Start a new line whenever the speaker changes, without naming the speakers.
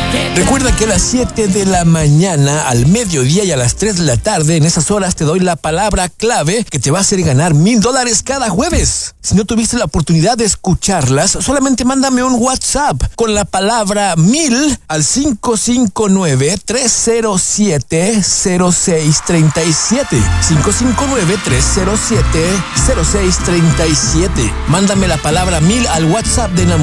Recuerda que a las 7 de la mañana, al mediodía y a las 3 de la tarde, en esas horas te doy la palabra clave que te va a hacer ganar $1000 cada jueves. Si no tuviste la oportunidad de escucharlas, solamente mándame un WhatsApp con la palabra 1000 al 559-307-0637. 559-307-0637. Mándame la palabra 1000 al WhatsApp de